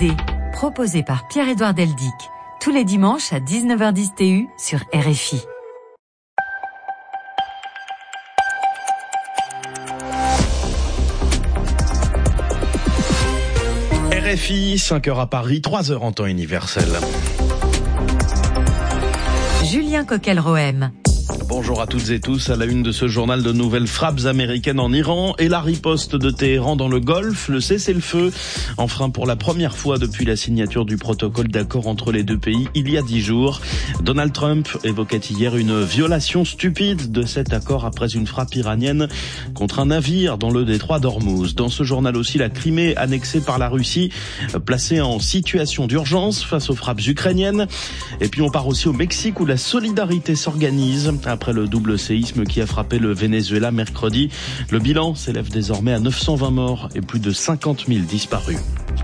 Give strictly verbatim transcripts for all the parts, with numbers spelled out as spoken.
D, proposé par Pierre-Édouard Deldic, tous les dimanches à dix-neuf heures dix T U sur R F I. R F I, cinq heures à Paris, trois heures en temps universel. Julien Coquel-Rohem. Bonjour à toutes et tous. À la une de ce journal, de nouvelles frappes américaines en Iran et la riposte de Téhéran dans le Golfe. Le cessez-le-feu, enfin pour la première fois depuis la signature du protocole d'accord entre les deux pays il y a dix jours. Donald Trump évoquait hier une violation stupide de cet accord après une frappe iranienne contre un navire dans le détroit d'Ormuz. Dans ce journal aussi, la Crimée annexée par la Russie, placée en situation d'urgence face aux frappes ukrainiennes. Et puis on part aussi au Mexique où la solidarité s'organise. Après le double séisme qui a frappé le Venezuela mercredi, le bilan s'élève désormais à neuf cent vingt morts et plus de cinquante mille disparus.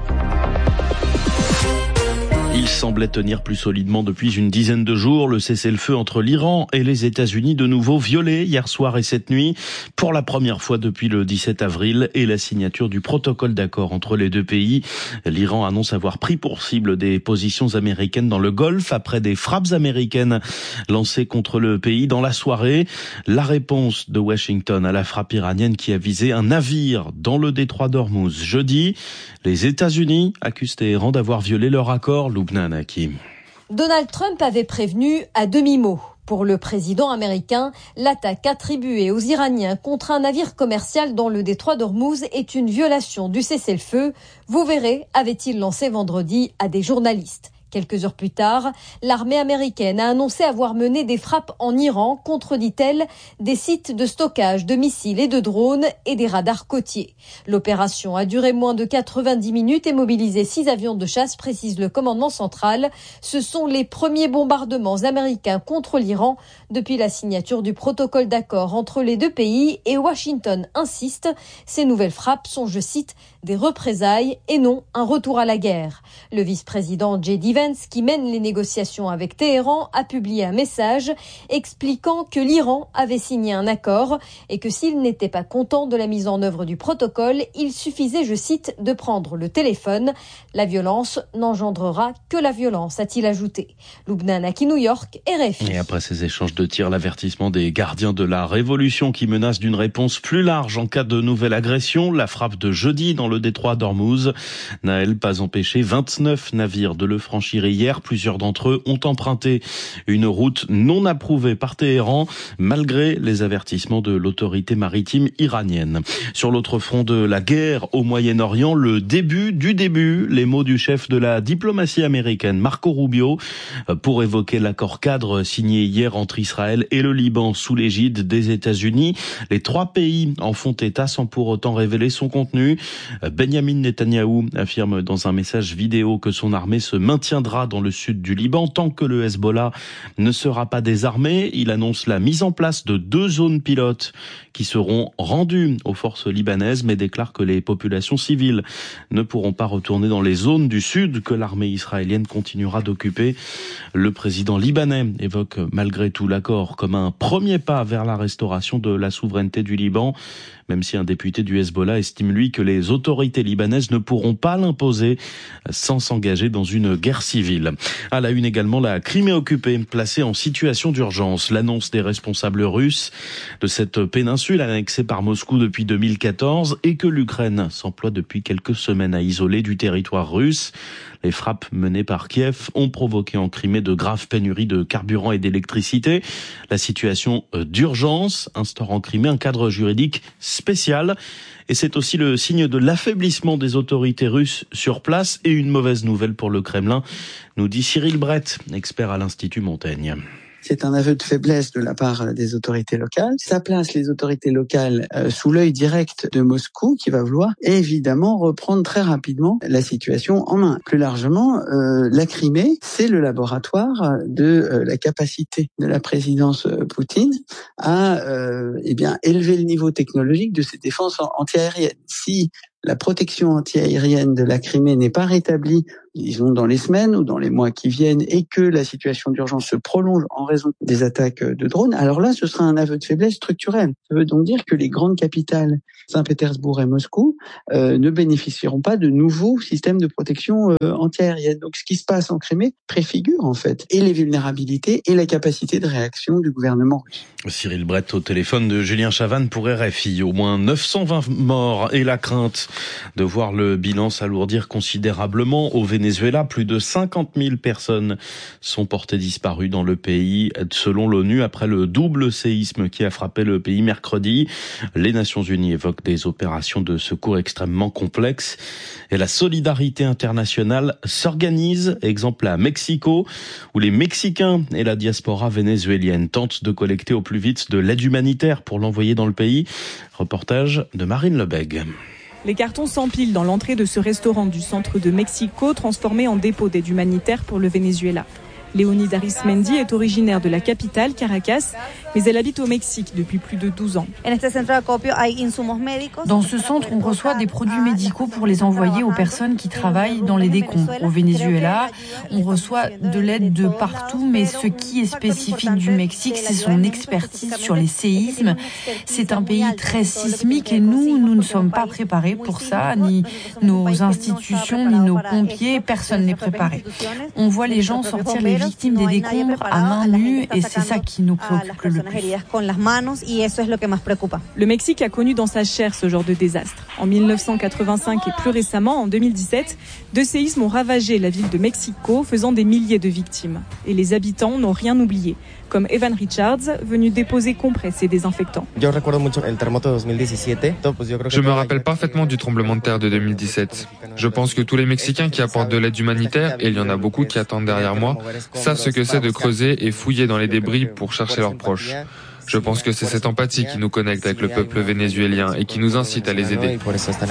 Il semblait tenir plus solidement depuis une dizaine de jours. Le cessez-le-feu entre l'Iran et les États-Unis, de nouveau violé hier soir et cette nuit, pour la première fois depuis le dix-sept avril et la signature du protocole d'accord entre les deux pays. L'Iran annonce avoir pris pour cible des positions américaines dans le Golfe après des frappes américaines lancées contre le pays dans la soirée. La réponse de Washington à la frappe iranienne qui a visé un navire dans le détroit d'Ormuz jeudi. Les États-Unis accusent Téhéran d'avoir violé leur accord. Loubna Hakim. Donald Trump avait prévenu à demi-mot. Pour le président américain, l'attaque attribuée aux Iraniens contre un navire commercial dans le détroit d'Ormuz est une violation du cessez-le-feu. Vous verrez, avait-il lancé vendredi à des journalistes. Quelques heures plus tard, l'armée américaine a annoncé avoir mené des frappes en Iran contre, dit-elle, des sites de stockage de missiles et de drones et des radars côtiers. L'opération a duré moins de quatre-vingt-dix minutes et mobilisé six avions de chasse, précise le commandement central. Ce sont les premiers bombardements américains contre l'Iran depuis la signature du protocole d'accord entre les deux pays et Washington insiste. Ces nouvelles frappes sont, je cite, des représailles et non un retour à la guerre. Le vice-président J D Vance, qui mène les négociations avec Téhéran, a publié un message expliquant que l'Iran avait signé un accord et que s'il n'était pas content de la mise en œuvre du protocole, il suffisait, je cite, de prendre le téléphone. La violence n'engendrera que la violence, a-t-il ajouté. Loubna Hakim, New York, R F I. Et après ces échanges de tirs, l'avertissement des gardiens de la révolution qui menacent d'une réponse plus large en cas de nouvelle agression. La frappe de jeudi dans le détroit d'Ormuz n'a, elle, pas empêché vingt-neuf navires de le franchir hier. Plusieurs d'entre eux ont emprunté une route non approuvée par Téhéran, malgré les avertissements de l'autorité maritime iranienne. Sur l'autre front de la guerre au Moyen-Orient, le début du début, les mots du chef de la diplomatie américaine, Marco Rubio, pour évoquer l'accord cadre signé hier entre Israël et le Liban sous l'égide des États-Unis. Les trois pays en font état sans pour autant révéler son contenu. Benjamin Netanyahou affirme dans un message vidéo que son armée se maintiendra dans le sud du Liban tant que le Hezbollah ne sera pas désarmé. Il annonce la mise en place de deux zones pilotes qui seront rendues aux forces libanaises, mais déclare que les populations civiles ne pourront pas retourner dans les zones du sud que l'armée israélienne continuera d'occuper. Le président libanais évoque malgré tout l'accord comme un premier pas vers la restauration de la souveraineté du Liban, même si un député du Hezbollah estime, lui, que les autorités libanaises ne pourront pas l'imposer sans s'engager dans une guerre civile. À la une également, la Crimée occupée, placée en situation d'urgence. L'annonce des responsables russes de cette péninsule annexée par Moscou depuis deux mille quatorze et que l'Ukraine s'emploie depuis quelques semaines à isoler du territoire russe. Les frappes menées par Kiev ont provoqué en Crimée de graves pénuries de carburant et d'électricité. La situation d'urgence instaure en Crimée un cadre juridique spécial. Et c'est aussi le signe de l'affaiblissement des autorités russes sur place et une mauvaise nouvelle pour le Kremlin, nous dit Cyril Brett, expert à l'Institut Montaigne. C'est un aveu de faiblesse de la part des autorités locales. Ça place les autorités locales euh, sous l'œil direct de Moscou, qui va vouloir évidemment reprendre très rapidement la situation en main. Plus largement, euh, la Crimée, c'est le laboratoire de euh, la capacité de la présidence Poutine à euh, eh bien élever le niveau technologique de ses défenses antiaériennes. Si la protection antiaérienne de la Crimée n'est pas rétablie, disons dans les semaines ou dans les mois qui viennent, et que la situation d'urgence se prolonge en raison des attaques de drones, alors là, ce sera un aveu de faiblesse structurelle. Ça veut donc dire que les grandes capitales Saint-Pétersbourg et Moscou euh, ne bénéficieront pas de nouveaux systèmes de protection euh, antiaérienne. Donc ce qui se passe en Crimée préfigure en fait et les vulnérabilités et la capacité de réaction du gouvernement russe. Cyril Brett au téléphone de Julien Chavannes pour R F I. Au moins neuf cent vingt morts et la crainte de voir le bilan s'alourdir considérablement au Venezuela. Plus de cinquante mille personnes sont portées disparues dans le pays, selon l'ONU, après le double séisme qui a frappé le pays mercredi. Les Nations Unies évoquent des opérations de secours extrêmement complexes et la solidarité internationale s'organise. Exemple à Mexico, où les Mexicains et la diaspora vénézuélienne tentent de collecter au plus vite de l'aide humanitaire pour l'envoyer dans le pays. Reportage de Marine Lebègue. Les cartons s'empilent dans l'entrée de ce restaurant du centre de Mexico, transformé en dépôt d'aide humanitaire pour le Venezuela. Léonie Arismendi est originaire de la capitale, Caracas, mais elle habite au Mexique depuis plus de douze ans. Dans ce centre, on reçoit des produits médicaux pour les envoyer aux personnes qui travaillent dans les décombres. Au Venezuela, on reçoit de l'aide de partout, mais ce qui est spécifique du Mexique, c'est son expertise sur les séismes. C'est un pays très sismique et nous, nous ne sommes pas préparés pour ça, ni nos institutions, ni nos pompiers, personne n'est préparé. On voit les gens sortir les victimes des décombres à main nue et c'est ça qui nous préoccupe le plus. Le Mexique a connu dans sa chair ce genre de désastre. En mille neuf cent quatre-vingt-cinq et plus récemment, en deux mille dix-sept, deux séismes ont ravagé la ville de Mexico, faisant des milliers de victimes. Et les habitants n'ont rien oublié, comme Evan Richards, venu déposer compresses et désinfectants. Je me rappelle parfaitement du tremblement de terre de deux mille dix-sept. Je pense que tous les Mexicains qui apportent de l'aide humanitaire, et il y en a beaucoup qui attendent derrière moi, savent ce que c'est de creuser et fouiller dans les débris pour chercher leurs proches. Je pense que c'est cette empathie qui nous connecte avec le peuple vénézuélien et qui nous incite à les aider.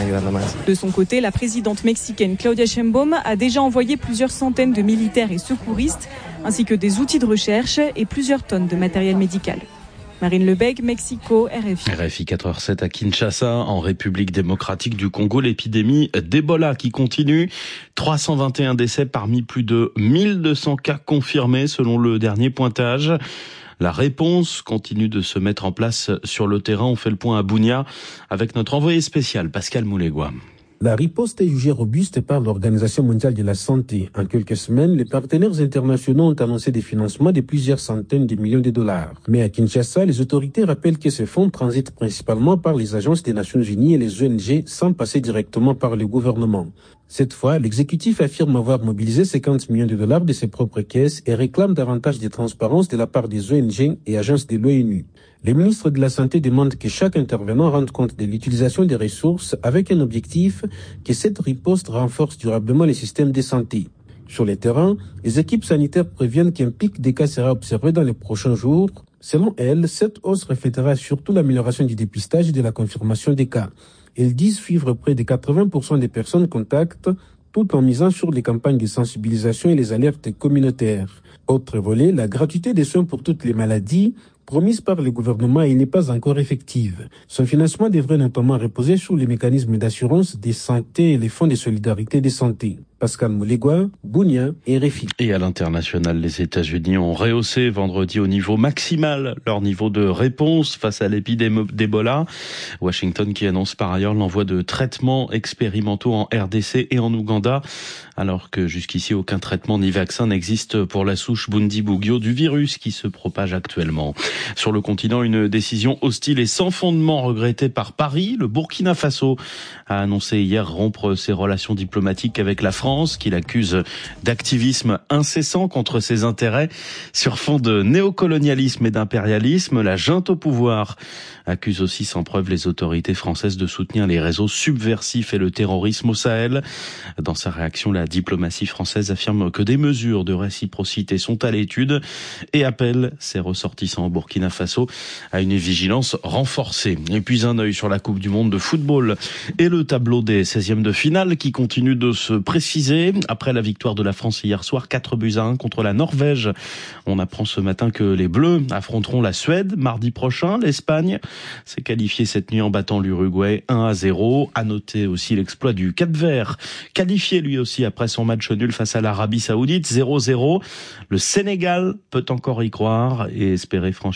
De son côté, la présidente mexicaine Claudia Sheinbaum a déjà envoyé plusieurs centaines de militaires et secouristes, ainsi que des outils de recherche et plusieurs tonnes de matériel médical. Marine Lebègue, Mexico, R F I. R F I quatre heures sept à Kinshasa, en République démocratique du Congo, l'épidémie d'Ebola qui continue. trois cent vingt et un décès parmi plus de mille deux cents cas confirmés selon le dernier pointage. La réponse continue de se mettre en place sur le terrain. On fait le point à Bunia avec notre envoyé spécial Pascal Moulégois. La riposte est jugée robuste par l'Organisation mondiale de la santé. En quelques semaines, les partenaires internationaux ont annoncé des financements de plusieurs centaines de millions de dollars. Mais à Kinshasa, les autorités rappellent que ces fonds transitent principalement par les agences des Nations Unies et les O N G sans passer directement par le gouvernement. Cette fois, l'exécutif affirme avoir mobilisé cinquante millions de dollars de ses propres caisses et réclame davantage de transparence de la part des O N G et agences de l'ONU. Les ministres de la Santé demandent que chaque intervenant rende compte de l'utilisation des ressources avec un objectif que cette riposte renforce durablement les systèmes de santé. Sur le terrain, les équipes sanitaires préviennent qu'un pic des cas sera observé dans les prochains jours. Selon elles, cette hausse reflètera surtout l'amélioration du dépistage et de la confirmation des cas. Elles disent suivre près de quatre-vingts pour cent des personnes contacts, tout en misant sur les campagnes de sensibilisation et les alertes communautaires. Autre volet, la gratuité des soins pour toutes les maladies, promise par le gouvernement et n'est pas encore effective. Son financement devrait notamment reposer sur les mécanismes d'assurance des santé et les fonds de solidarité des santé. Pascal Moulégois, Bunia et R F I. Et à l'international, les États-Unis ont rehaussé vendredi au niveau maximal leur niveau de réponse face à l'épidémie d'Ebola. Washington qui annonce par ailleurs l'envoi de traitements expérimentaux en R D C et en Ouganda, alors que jusqu'ici aucun traitement ni vaccin n'existe pour la souche Bundibugyo du virus qui se propage actuellement. Sur le continent, une décision hostile et sans fondement regrettée par Paris. Le Burkina Faso a annoncé hier rompre ses relations diplomatiques avec la France, qu'il accuse d'activisme incessant contre ses intérêts sur fond de néocolonialisme et d'impérialisme. La junte au pouvoir accuse aussi sans preuve les autorités françaises de soutenir les réseaux subversifs et le terrorisme au Sahel. Dans sa réaction, la diplomatie française affirme que des mesures de réciprocité sont à l'étude et appelle ses ressortissants au Burkina Faso à une vigilance renforcée. Et puis un œil sur la Coupe du Monde de football et le tableau des seizièmes de finale qui continue de se préciser. Après la victoire de la France hier soir, quatre buts à un contre la Norvège. On apprend ce matin que les Bleus affronteront la Suède mardi prochain. L'Espagne s'est qualifiée cette nuit en battant l'Uruguay un à zéro. À noter aussi l'exploit du Cap-Vert, qualifié lui aussi après son match nul face à l'Arabie Saoudite, zéro zéro. Le Sénégal peut encore y croire et espérer franchir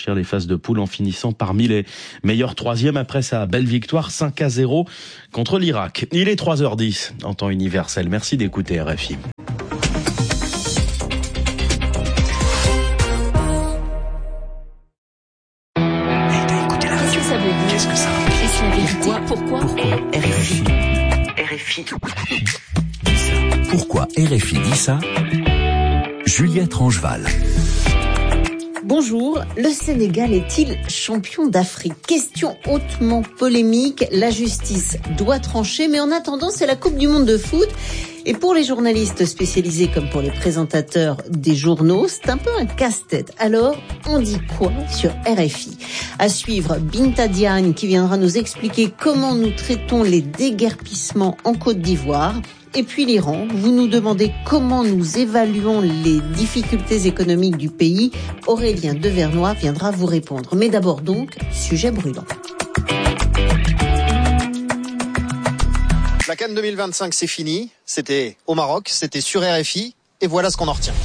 franchir les phases de poule en finissant parmi les meilleurs troisièmes après sa belle victoire cinq à zéro contre l'Irak. Il est trois heures dix en temps universel. Merci d'écouter R F I. Qu'est-ce que ça veut dire? Pourquoi, pourquoi, pourquoi R F I R F I Pourquoi R F I dit ça? Juliette Rangeval. Bonjour, le Sénégal est-il champion d'Afrique? Question hautement polémique, la justice doit trancher, mais en attendant, c'est la Coupe du Monde de foot. Et pour les journalistes spécialisés comme pour les présentateurs des journaux, c'est un peu un casse-tête. Alors, on dit quoi sur R F I? À suivre, Binta Diagne qui viendra nous expliquer comment nous traitons les déguerpissements en Côte d'Ivoire. Et puis l'Iran, vous nous demandez comment nous évaluons les difficultés économiques du pays. Aurélien Devernois viendra vous répondre. Mais d'abord donc, sujet brûlant. La CAN deux mille vingt-cinq, c'est fini. C'était au Maroc, c'était sur R F I. Et voilà ce qu'on en retient.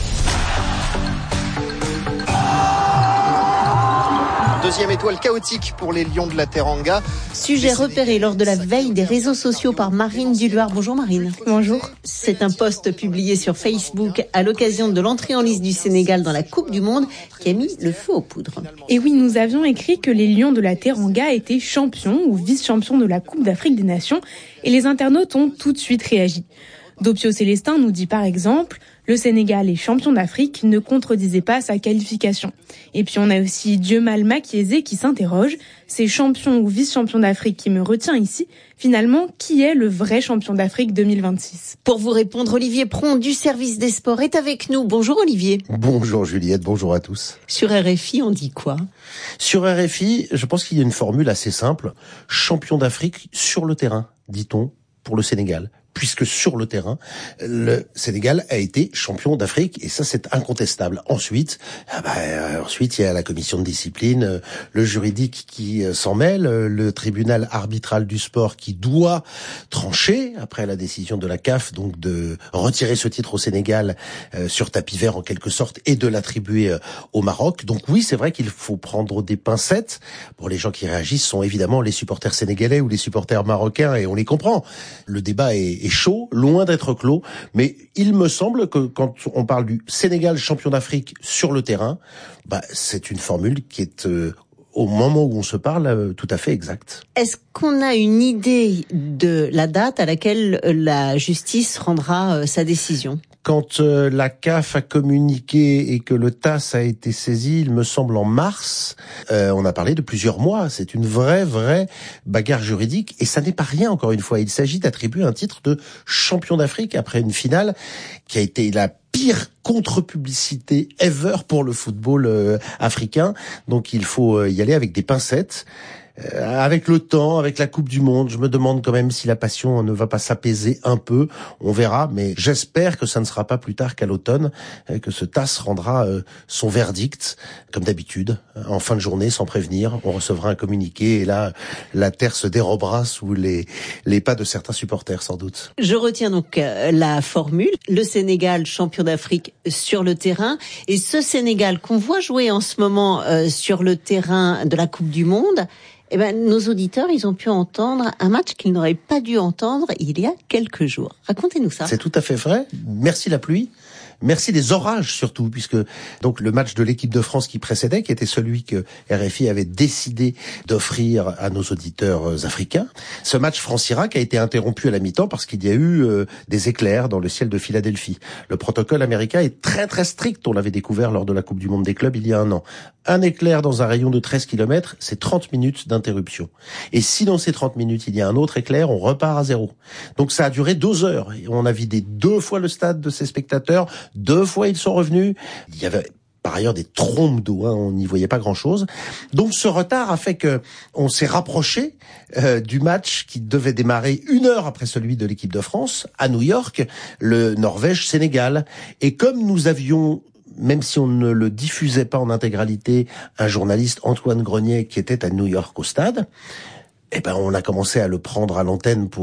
Deuxième étoile chaotique pour les Lions de la Teranga. Sujet repéré lors de la veille des réseaux sociaux par Marine Duluard. Bonjour Marine. Bonjour. C'est un post publié sur Facebook à l'occasion de l'entrée en lice du Sénégal dans la Coupe du Monde qui a mis le feu aux poudres. Et oui, nous avions écrit que les Lions de la Teranga étaient champions ou vice-champions de la Coupe d'Afrique des Nations et les internautes ont tout de suite réagi. Dopio Célestin nous dit par exemple « Le Sénégal est champion d'Afrique » ne contredisait pas sa qualification. Et puis on a aussi Diemal Makiézé qui s'interroge « C'est champion ou vice-champion d'Afrique qui me retient ici. Finalement, qui est le vrai champion d'Afrique deux mille vingt-six ?» Pour vous répondre, Olivier Pron du service des sports est avec nous. Bonjour Olivier. Bonjour Juliette, bonjour à tous. Sur R F I, on dit quoi? Sur R F I, je pense qu'il y a une formule assez simple. Champion d'Afrique sur le terrain, dit-on, pour le Sénégal. Puisque sur le terrain, le Sénégal a été champion d'Afrique et ça c'est incontestable. Ensuite, ah bah, euh, ensuite il y a la commission de discipline, euh, le juridique qui euh, s'en mêle, euh, le tribunal arbitral du sport qui doit trancher après la décision de la C A F donc de retirer ce titre au Sénégal euh, sur tapis vert en quelque sorte et de l'attribuer euh, au Maroc. Donc oui, c'est vrai qu'il faut prendre des pincettes. Pour les gens qui réagissent sont évidemment les supporters sénégalais ou les supporters marocains et on les comprend. Le débat est est chaud, loin d'être clos, mais il me semble que quand on parle du Sénégal champion d'Afrique sur le terrain, bah, c'est une formule qui est euh, au moment où on se parle euh, tout à fait exacte. Est-ce qu'on a une idée de la date à laquelle la justice rendra euh, sa décision ? Quand euh, la C A F a communiqué et que le T A S a été saisi, il me semble en mars, euh, on a parlé de plusieurs mois. C'est une vraie, vraie bagarre juridique. Et ça n'est pas rien, encore une fois. Il s'agit d'attribuer un titre de champion d'Afrique après une finale qui a été la pire contre-publicité ever pour le football euh, africain. Donc il faut y aller avec des pincettes. Euh, avec le temps, avec la Coupe du Monde, je me demande quand même si la passion ne va pas s'apaiser un peu. On verra, mais j'espère que ça ne sera pas plus tard qu'à l'automne, euh, que ce T A S rendra euh, son verdict, comme d'habitude, en fin de journée, sans prévenir. On recevra un communiqué et là, la terre se dérobera sous les, les pas de certains supporters, sans doute. Je retiens donc euh, la formule. Le Sénégal, champion d'Afrique sur le terrain. Et ce Sénégal qu'on voit jouer en ce moment euh, sur le terrain de la Coupe du Monde, eh ben, nos auditeurs, ils ont pu entendre un match qu'ils n'auraient pas dû entendre il y a quelques jours. Racontez-nous ça. C'est tout à fait vrai. Merci la pluie. Merci les orages surtout, puisque donc le match de l'équipe de France qui précédait, qui était celui que R F I avait décidé d'offrir à nos auditeurs africains, ce match France-Irak a été interrompu à la mi-temps parce qu'il y a eu euh, des éclairs dans le ciel de Philadelphie. Le protocole américain est très très strict, on l'avait découvert lors de la Coupe du Monde des clubs il y a un an. Un éclair dans un rayon de treize kilomètres, c'est trente minutes d'interruption. Et si dans ces trente minutes il y a un autre éclair, on repart à zéro. Donc ça a duré deux heures. On a vidé deux fois le stade de ses spectateurs. Deux fois, ils sont revenus. Il y avait par ailleurs des trombes d'eau, hein, on n'y voyait pas grand-chose. Donc ce retard a fait que on s'est rapproché euh, du match qui devait démarrer une heure après celui de l'équipe de France, à New York, le Norvège-Sénégal. Et comme nous avions, même si on ne le diffusait pas en intégralité, un journaliste, Antoine Grenier, qui était à New York au stade, eh ben on a commencé à le prendre à l'antenne pour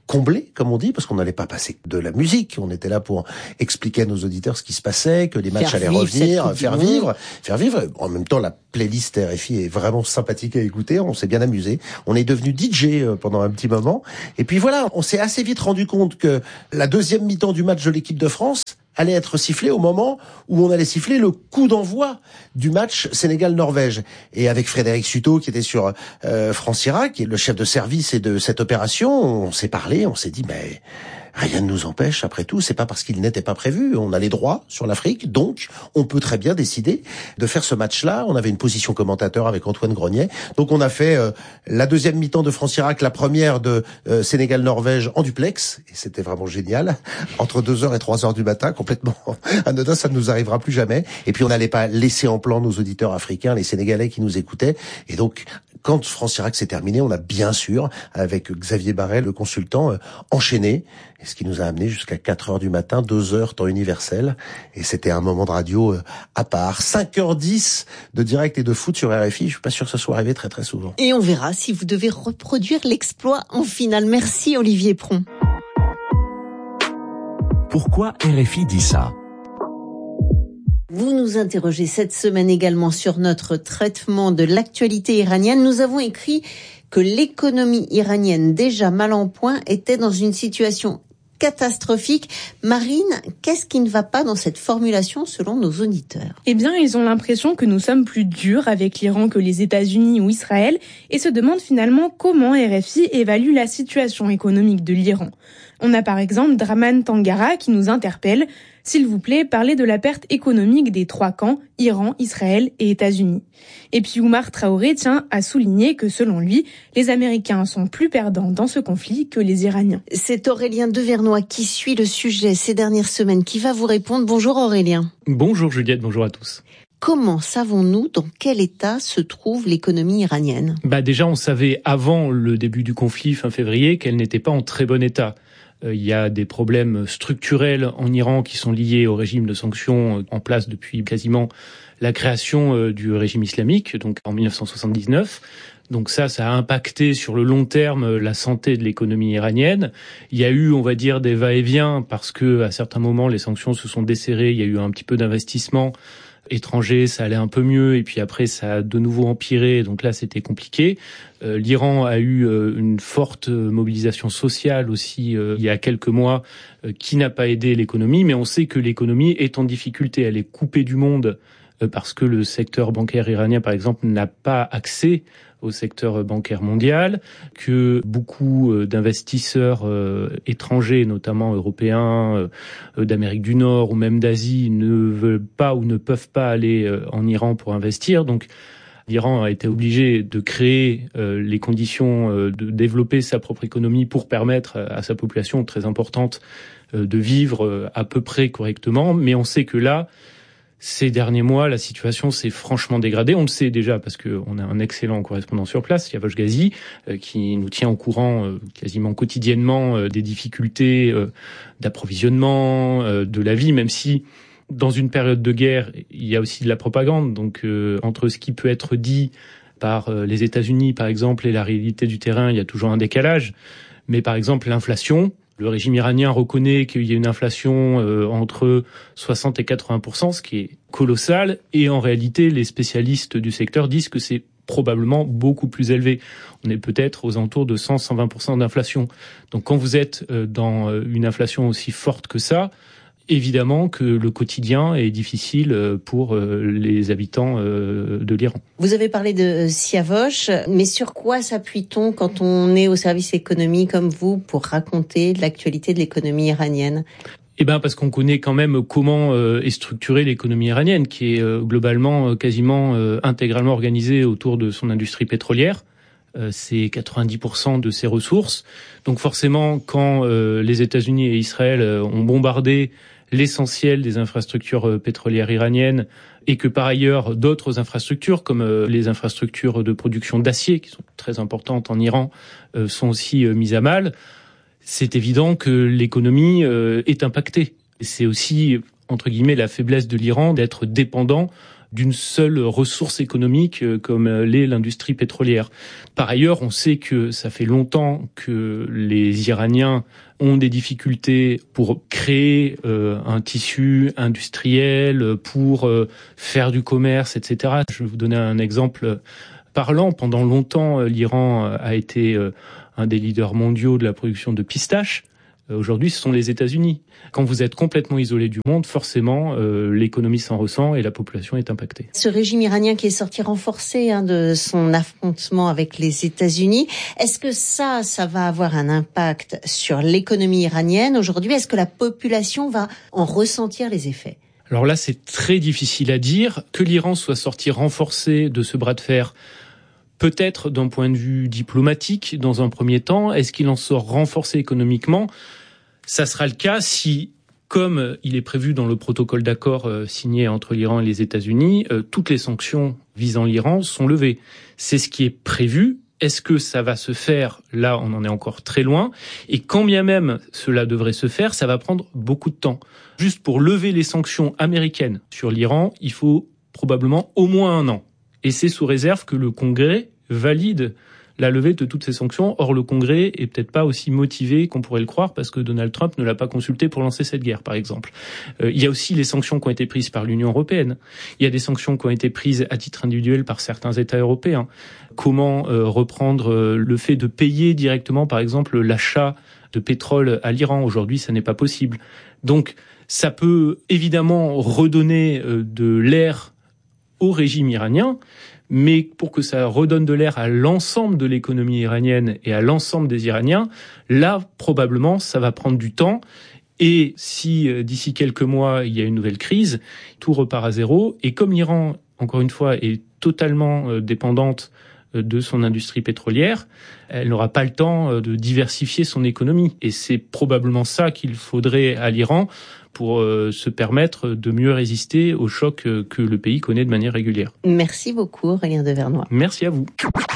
combler, comme on dit, parce qu'on n'allait pas passer de la musique. On était là pour expliquer à nos auditeurs ce qui se passait, que les matchs faire allaient revenir, faire vivre, faire vivre. En même temps, la playlist R F I est vraiment sympathique à écouter. On s'est bien amusé. On est devenu D J pendant un petit moment. Et puis voilà, on s'est assez vite rendu compte que la deuxième mi-temps du match de l'équipe de France allait être sifflé au moment où on allait siffler le coup d'envoi du match Sénégal-Norvège. Et avec Frédéric Suto, qui était sur euh, France-Irak, qui est le chef de service et de cette opération, on s'est parlé, on s'est dit, mais rien ne nous empêche, après tout, c'est pas parce qu'il n'était pas prévu. On a les droits sur l'Afrique, donc on peut très bien décider de faire ce match-là. On avait une position commentateur avec Antoine Grenier. Donc on a fait euh, la deuxième mi-temps de France-Irak, la première de euh, Sénégal-Norvège en duplex. Et c'était vraiment génial. Entre deux heures et trois heures du matin, complètement anodin, ça ne nous arrivera plus jamais. Et puis on n'allait pas laisser en plan nos auditeurs africains, les Sénégalais qui nous écoutaient. Et donc, quand France-Irak s'est terminé, on a bien sûr, avec Xavier Barret, le consultant, euh, enchaîné. Et ce qui nous a amené jusqu'à quatre heures du matin, deux heures temps universel. Et c'était un moment de radio euh, à part. cinq heures dix de direct et de foot sur R F I. Je suis pas sûr que ça soit arrivé très très souvent. Et on verra si vous devez reproduire l'exploit en finale. Merci Olivier Pron. Pourquoi R F I dit ça ? Vous nous interrogez cette semaine également sur notre traitement de l'actualité iranienne. Nous avons écrit que l'économie iranienne, déjà mal en point, était dans une situation catastrophique. Marine, qu'est-ce qui ne va pas dans cette formulation selon nos auditeurs ? Eh bien, ils ont l'impression que nous sommes plus durs avec l'Iran que les États-Unis ou Israël et se demandent finalement comment R F I évalue la situation économique de l'Iran. On a par exemple Draman Tangara qui nous interpelle. S'il vous plaît, parlez de la perte économique des trois camps, Iran, Israël et États-Unis. Et puis Oumar Traoré tient à souligner que selon lui, les Américains sont plus perdants dans ce conflit que les Iraniens. C'est Aurélien Devernois qui suit le sujet ces dernières semaines qui va vous répondre. Bonjour Aurélien. Bonjour Juliette, bonjour à tous. Comment savons-nous dans quel état se trouve l'économie iranienne ? Bah déjà, on savait avant le début du conflit fin février qu'elle n'était pas en très bon état. Il y a des problèmes structurels en Iran qui sont liés au régime de sanctions en place depuis quasiment la création du régime islamique, donc en dix-neuf cent soixante-dix-neuf. Donc ça, ça a impacté sur le long terme la santé de l'économie iranienne. Il y a eu, on va dire, des va-et-vient parce que à certains moments, les sanctions se sont desserrées. Il y a eu un petit peu d'investissement étranger, ça allait un peu mieux, et puis après ça a de nouveau empiré, donc là c'était compliqué. Euh, L'Iran a eu euh, une forte mobilisation sociale aussi euh, il y a quelques mois euh, qui n'a pas aidé l'économie, mais on sait que l'économie est en difficulté, elle est coupée du monde euh, parce que le secteur bancaire iranien par exemple n'a pas accès au secteur bancaire mondial, que beaucoup d'investisseurs euh, étrangers, notamment européens, euh, d'Amérique du Nord ou même d'Asie, ne veulent pas ou ne peuvent pas aller euh, en Iran pour investir. Donc, l'Iran a été obligé de créer euh, les conditions euh, de développer sa propre économie pour permettre à sa population très importante euh, de vivre euh, à peu près correctement. Mais on sait que là, ces derniers mois, la situation s'est franchement dégradée. On le sait déjà parce qu'on a un excellent correspondant sur place, Yavosh Ghazi, euh, qui nous tient au courant euh, quasiment quotidiennement euh, des difficultés euh, d'approvisionnement, euh, de la vie, même si dans une période de guerre, il y a aussi de la propagande. Donc euh, entre ce qui peut être dit par euh, les États-Unis, par exemple, et la réalité du terrain, il y a toujours un décalage. Mais par exemple, l'inflation, le régime iranien reconnaît qu'il y a une inflation euh, entre soixante et quatre-vingts pour cent, ce qui est colossal. Et en réalité, les spécialistes du secteur disent que c'est probablement beaucoup plus élevé. On est peut-être aux alentours de cent à cent vingt pour cent d'inflation. Donc quand vous êtes euh, dans une inflation aussi forte que ça, évidemment que le quotidien est difficile pour les habitants de l'Iran. Vous avez parlé de Siavosh, mais sur quoi s'appuie-t-on quand on est au service économie comme vous pour raconter l'actualité de l'économie iranienne ? Eh ben parce qu'on connaît quand même comment euh, est structurée l'économie iranienne, qui est euh, globalement euh, quasiment euh, intégralement organisée autour de son industrie pétrolière. Euh, c'est quatre-vingt-dix pour cent de ses ressources. Donc forcément, quand euh, les États-Unis et Israël euh, ont bombardé l'essentiel des infrastructures pétrolières iraniennes et que par ailleurs d'autres infrastructures comme les infrastructures de production d'acier qui sont très importantes en Iran sont aussi mises à mal, c'est évident que l'économie est impactée. C'est aussi entre guillemets la faiblesse de l'Iran d'être dépendant d'une seule ressource économique comme l'est l'industrie pétrolière. Par ailleurs, on sait que ça fait longtemps que les Iraniens ont des difficultés pour créer euh, un tissu industriel, pour euh, faire du commerce, et cetera. Je vais vous donner un exemple parlant. Pendant longtemps, l'Iran a été euh, un des leaders mondiaux de la production de pistaches. Aujourd'hui, ce sont les États-Unis. Quand vous êtes complètement isolé du monde, forcément, euh, l'économie s'en ressent et la population est impactée. Ce régime iranien qui est sorti renforcé hein, de son affrontement avec les États-Unis, est-ce que ça, ça va avoir un impact sur l'économie iranienne aujourd'hui? Est-ce que la population va en ressentir les effets? Alors là, c'est très difficile à dire. Que l'Iran soit sorti renforcé de ce bras de fer, peut-être d'un point de vue diplomatique, dans un premier temps. Est-ce qu'il en sort renforcé économiquement? Ça sera le cas si, comme il est prévu dans le protocole d'accord euh, signé entre l'Iran et les États-Unis, euh, toutes les sanctions visant l'Iran sont levées. C'est ce qui est prévu. Est-ce que ça va se faire? Là, on en est encore très loin. Et quand bien même cela devrait se faire, ça va prendre beaucoup de temps. Juste pour lever les sanctions américaines sur l'Iran, il faut probablement au moins un an. Et c'est sous réserve que le Congrès valide la levée de toutes ces sanctions. Or, le Congrès est peut-être pas aussi motivé qu'on pourrait le croire parce que Donald Trump ne l'a pas consulté pour lancer cette guerre, par exemple. Euh, il y a aussi les sanctions qui ont été prises par l'Union européenne. Il y a des sanctions qui ont été prises à titre individuel par certains États européens. Comment euh, reprendre euh, le fait de payer directement, par exemple, l'achat de pétrole à l'Iran? Aujourd'hui, ça n'est pas possible. Donc, ça peut évidemment redonner euh, de l'air au régime iranien, mais pour que ça redonne de l'air à l'ensemble de l'économie iranienne et à l'ensemble des Iraniens, là, probablement, ça va prendre du temps. Et si euh, d'ici quelques mois, il y a une nouvelle crise, tout repart à zéro. Et comme l'Iran, encore une fois, est totalement euh, dépendante euh, de son industrie pétrolière, elle n'aura pas le temps euh, de diversifier son économie. Et c'est probablement ça qu'il faudrait à l'Iran pour euh, se permettre de mieux résister aux chocs euh, que le pays connaît de manière régulière. Merci beaucoup, Aurélien Devernois. Merci à vous.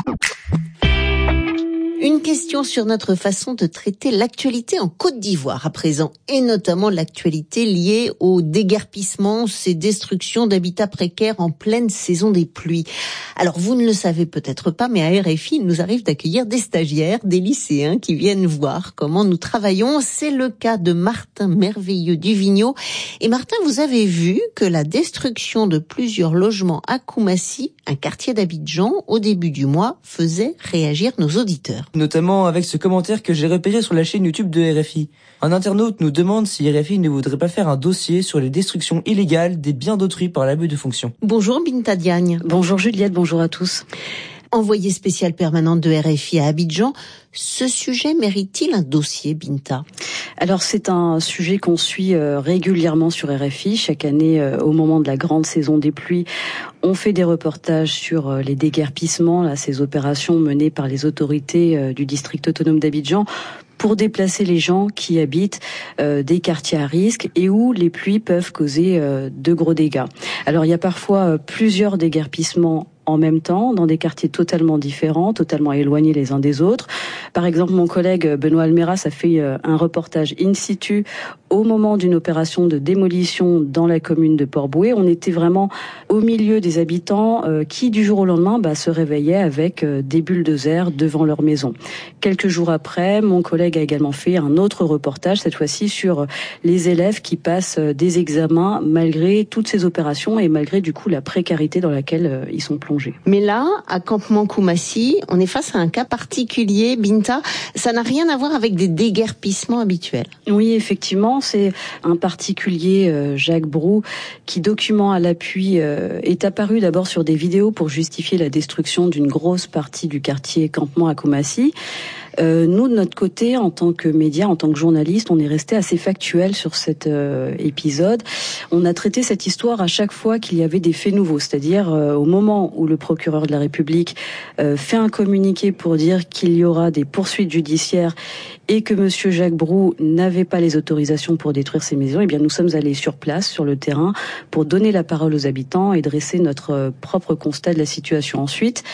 Une question sur notre façon de traiter l'actualité en Côte d'Ivoire à présent, et notamment l'actualité liée au déguerpissement, ces destructions d'habitats précaires en pleine saison des pluies. Alors vous ne le savez peut-être pas, mais à R F I, il nous arrive d'accueillir des stagiaires, des lycéens qui viennent voir comment nous travaillons. C'est le cas de Martin Merveilleux Duvigneau. Et Martin, vous avez vu que la destruction de plusieurs logements à Koumassi, un quartier d'Abidjan, au début du mois, faisait réagir nos auditeurs. Notamment avec ce commentaire que j'ai repéré sur la chaîne YouTube de R F I. Un internaute nous demande si R F I ne voudrait pas faire un dossier sur les destructions illégales des biens d'autrui par l'abus de fonction. Bonjour Binta Diagne. Bonjour Juliette, bonjour à tous. Envoyée spéciale permanente de R F I à Abidjan, ce sujet mérite-t-il un dossier, Binta? Alors c'est un sujet qu'on suit euh, régulièrement sur R F I. Chaque année, euh, au moment de la grande saison des pluies, on fait des reportages sur euh, les déguerpissements, là, ces opérations menées par les autorités euh, du district autonome d'Abidjan pour déplacer les gens qui habitent euh, des quartiers à risque et où les pluies peuvent causer euh, de gros dégâts. Alors il y a parfois euh, plusieurs déguerpissements en même temps, dans des quartiers totalement différents, totalement éloignés les uns des autres. Par exemple, mon collègue Benoît Almeras a fait un reportage in situ au moment d'une opération de démolition dans la commune de Port-Bouët. On était vraiment au milieu des habitants euh, qui, du jour au lendemain, bah, se réveillaient avec euh, des bulldozers devant leur maison. Quelques jours après, mon collègue a également fait un autre reportage, cette fois-ci sur les élèves qui passent euh, des examens malgré toutes ces opérations et malgré du coup la précarité dans laquelle euh, ils sont plongés. Mais là, à Campement Koumassi, on est face à un cas particulier, Binta. Ça n'a rien à voir avec des déguerpissements habituels. Oui, effectivement, c'est un particulier, euh, Jacques Brou, qui, document à l'appui, euh, est apparu d'abord sur des vidéos pour justifier la destruction d'une grosse partie du quartier Campement à Koumassi. Euh, nous, de notre côté, en tant que médias, en tant que journalistes, on est resté assez factuel sur cet euh, épisode. On a traité cette histoire à chaque fois qu'il y avait des faits nouveaux, c'est-à-dire euh, au moment où le procureur de la République euh, fait un communiqué pour dire qu'il y aura des poursuites judiciaires et que monsieur Jacques Brou n'avait pas les autorisations pour détruire ces maisons, eh bien nous sommes allés sur place, sur le terrain, pour donner la parole aux habitants et dresser notre propre constat de la situation. Ensuite,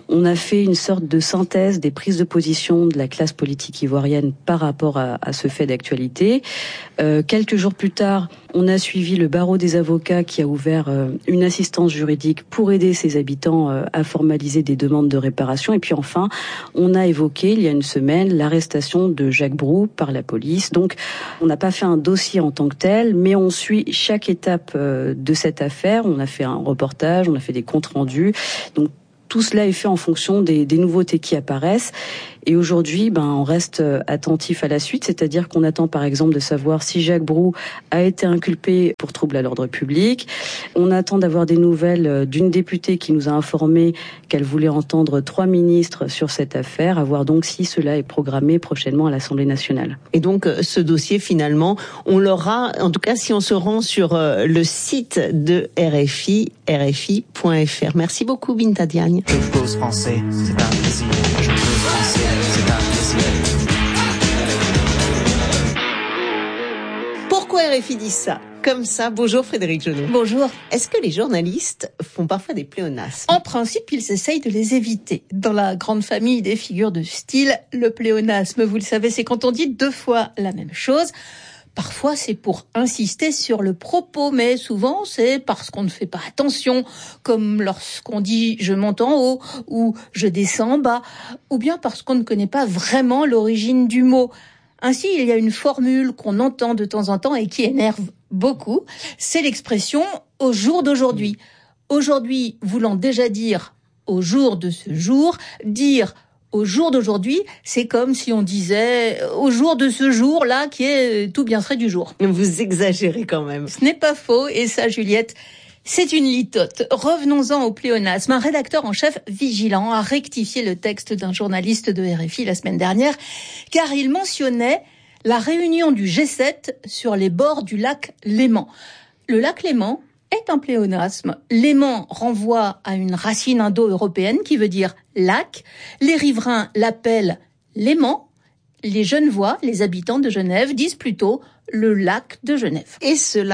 On a fait une sorte de synthèse des prises de position de la classe politique ivoirienne par rapport à, à ce fait d'actualité. Euh, quelques jours plus tard, on a suivi le barreau des avocats qui a ouvert euh, une assistance juridique pour aider ses habitants euh, à formaliser des demandes de réparation. Et puis enfin, on a évoqué il y a une semaine l'arrestation de Jacques Brou par la police. Donc, on n'a pas fait un dossier en tant que tel, mais on suit chaque étape euh, de cette affaire. On a fait un reportage, on a fait des comptes rendus. Donc, tout cela est fait en fonction des, des nouveautés qui apparaissent. Et aujourd'hui, ben, on reste attentif à la suite, c'est-à-dire qu'on attend par exemple de savoir si Jacques Brou a été inculpé pour trouble à l'ordre public. On attend d'avoir des nouvelles d'une députée qui nous a informé qu'elle voulait entendre trois ministres sur cette affaire, à voir donc si cela est programmé prochainement à l'Assemblée nationale. Et donc, ce dossier, finalement, on l'aura, en tout cas, si on se rend sur le site de R F I, R F I point F R. Merci beaucoup, Binta Diagne. Je pose français, c'est un plaisir. Je pose français, c'est un plaisir. Pourquoi R F I dit ça? Comme ça. Bonjour Frédéric Jonon. Bonjour. Est-ce que les journalistes font parfois des pléonasmes? En principe, ils essayent de les éviter. Dans la grande famille des figures de style, le pléonasme, vous le savez, c'est quand on dit deux fois la même chose. Parfois, c'est pour insister sur le propos, mais souvent, c'est parce qu'on ne fait pas attention, comme lorsqu'on dit « je monte en haut » ou « je descends en bas », ou bien parce qu'on ne connaît pas vraiment l'origine du mot. Ainsi, il y a une formule qu'on entend de temps en temps et qui énerve beaucoup, c'est l'expression « au jour d'aujourd'hui ». Aujourd'hui voulant déjà dire « au jour de ce jour », dire au jour d'aujourd'hui, c'est comme si on disait au jour de ce jour-là qui est tout bien frais du jour. Vous exagérez quand même. Ce n'est pas faux, et ça, Juliette, c'est une litote. Revenons-en au pléonasme. Un rédacteur en chef vigilant a rectifié le texte d'un journaliste de R F I la semaine dernière, car il mentionnait la réunion du G sept sur les bords du lac Léman. Le lac Léman est un pléonasme. Léman renvoie à une racine indo-européenne qui veut dire lac. Les riverains l'appellent Léman. Les Genevois, les habitants de Genève, disent plutôt le lac de Genève. Et cela